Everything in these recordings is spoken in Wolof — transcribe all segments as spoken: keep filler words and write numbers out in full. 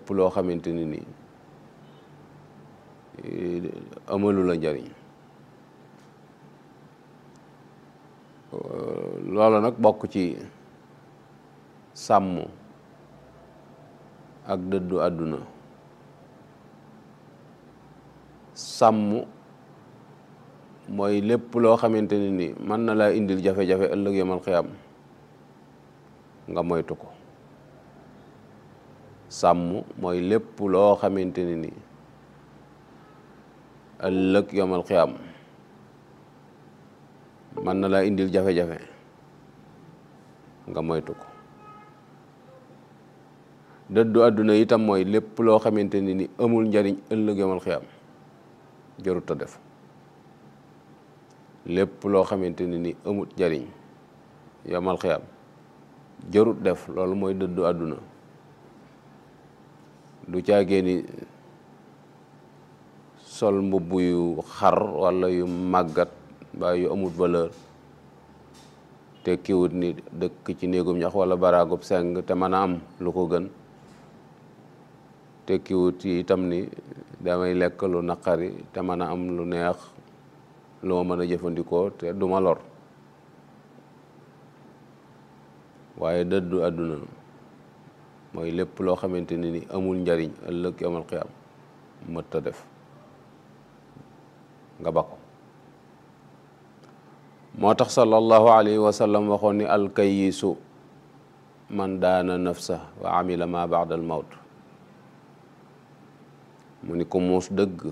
lépp loo xamante ni ni amalu la njariñ. loolu nag bokk ci sàmm ak dëddu àdduna. sàmm mooy lépp loo xamante ni ni mën na laa indil jafe-jafe ëllëg yamal xiyam nga moytu ko. sàmm mooy lépp loo xamante ni ni ëllëg yamal xiyam mën na laa indil jafe-jafe nga moytu ko. dëddu àdduna itam mooy lépp loo xamante ni ni amul njariñ ëllëg yamal xiyam jarut a def. lépp loo xamante ni ni amut njariñ yamal xiyam jarut def. loolu mooy dëddu àdduna. du caagee ni sol mbubb yu xar walla yu màggat mbaa yu amut valeur te kiwut ni dëkk ci néegum ñax walla baraagub seng te mën a am lu ko gën. te kiwut yi itam ni damay lekk lu naqari te mën a am lu neex lu ma mën a jëfandikoo te du ma lor. waaye dëddu àdduna mooy lépp loo xamante ni ni amul njariñ ëllëg yawmal qiyaam mët a def nga ba ko. moo tax sallallahu alayhi wa sallam waxoon ni alkayisu man daana nafsa wa amila ma baada al mawt. mu ni ko muus dëgg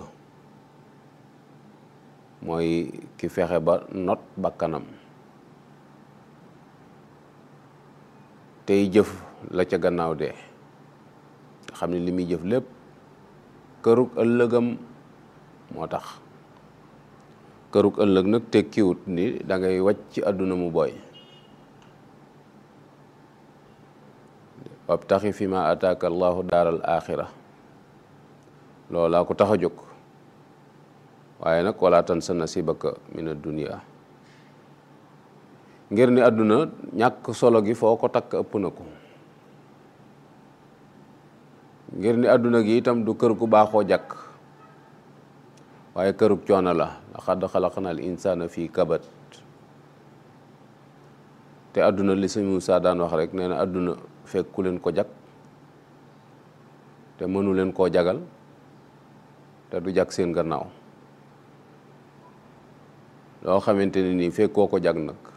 mooy ki fexe ba not bakkanam tey jëf la ca gannaaw dee. xam ne li muy jëf lépp kërug ëllëgam moo tax. kërug ëllëg nag tekkiwut ni da ngay wàcc ci àdduna mu booy. wabtaxi fi ma ataaka allahu daaral axira loolaa ko tax a jóg. waaye nag wala tansa nasibaka min ad-dunya. ngir ni àdduna ñàkk solo gi foo ko takk ëpp na ko. ngir ni àdduna gi itam du kër gu baaxoo jàkk waaye kërug coono la. laqad xalaqna al insana fii kabat. te àdduna li sëñ Muusaa daan wax rek nee na àdduna fekku leen ko jag te mënu leen koo jagal te du jag seen gannaaw. loo xamante ni nii fekkoo ko jag nag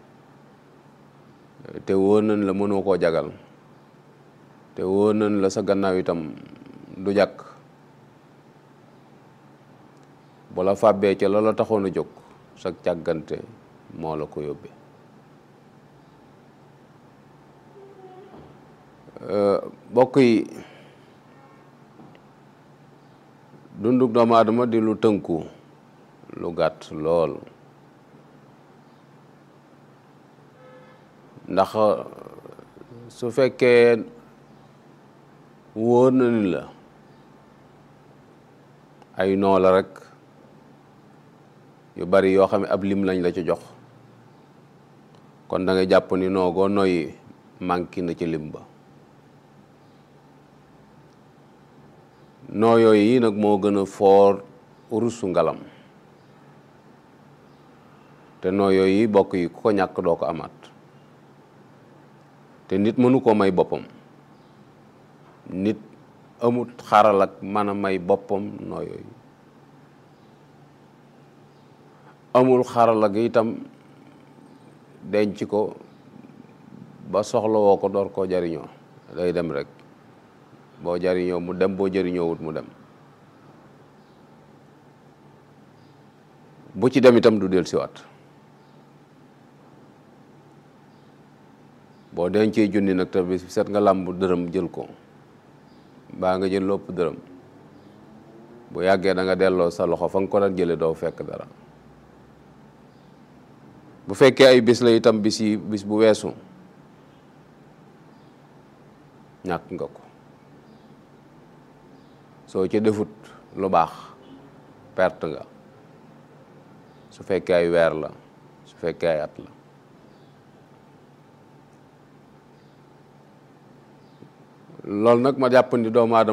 te wóor nañ la mënoo koo jagal te wóor nañ la sa gannaaw itam du jàkk bu la fàbbee ca la la taxoon a jóg sa càggante moo la ko yóbbee. bokk yi dunduk doomu aadama di lu tënku lu gàtt lool. ndax su fekkee wóor na ni la ay noo la rek yu bari yoo xam ne ab lim lañ la ci jox kon da ngay jàpp ni noogoo noyyi manqué na ci lim ba. noo yooyu yi nag moo gën a foor urusu ngalam te noo yooyu yi bokk yi ku ko ñàkk doo ko amaat. te nit mënu koo may boppam. nit amut xaral ak mën a may boppam noo yooyu. amul xaral ak itam denc ko ba soxla woo ko door koo jariñoo day dem rek boo jariñoo mu dem boo jariñoo wut mu dem. bu ci dem itam du del siwaat. boo dencee junni nag te bis set nga làmb dërëm jël ko baa nga jël lopp dërëm bu yàggee da nga delloo sa loxo fa nga ko daan jële doo fekk dara. bu fekkee ay bis la itam bis yi bis bu weesu ñàkk nga ko. soo ca defut lu baax perte nga. su fekkee ay weer la su fekkee ay at la. loolu nag ma jàpp ni doomu aadama